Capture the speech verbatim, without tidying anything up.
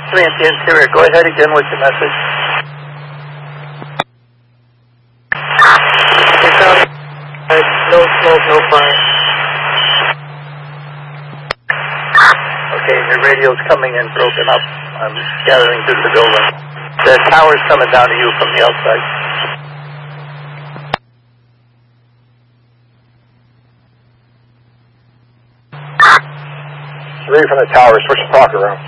three at the interior. Go ahead again with your message. No smoke, no fire. Okay, your radio's coming in broken up. I'm gathering through the building. The tower's coming down to you from the outside. Three from the tower, switch the talk around.